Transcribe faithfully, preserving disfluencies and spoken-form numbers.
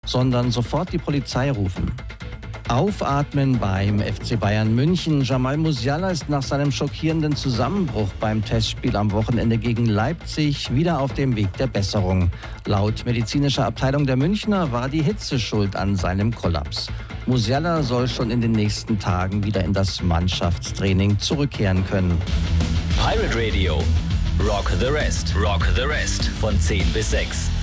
sondern sofort die Polizei rufen. Aufatmen beim F C Bayern München. Jamal Musiala ist nach seinem schockierenden Zusammenbruch beim Testspiel am Wochenende gegen Leipzig wieder auf dem Weg der Besserung. Laut medizinischer Abteilung der Münchner war die Hitze schuld an seinem Kollaps. Musiala soll schon in den nächsten Tagen wieder in das Mannschaftstraining zurückkehren können. Pirate Radio. Rock the Rest. Rock the Rest. Von zehn bis sechs.